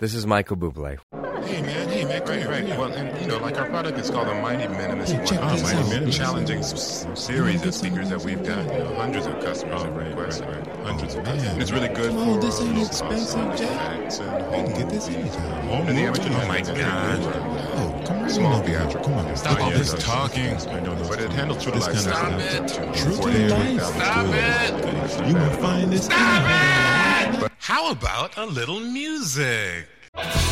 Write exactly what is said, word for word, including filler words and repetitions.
This is Michael Bublé. Hey man, hey man, right, right. Well, and you know, like our product is called the Mighty Minimalist Hey, One. check this Mighty out. Minimalist, challenging s- series of speakers that we've got. You know, hundreds of customers have requested, hundreds of customers. And it's really good Come on, for this ain't low expensive, cost Jay. effects and You home can get this movies. anytime. Home and the amateur, oh my god. Oh, come on. Small in, theatrical. Come on. Stop all Yeah, this yeah, talking. I know this. But it handles true to This life. kind of Stop stuff. it. True to life. Stop it. You gonna find this. Stop it. How about a little music?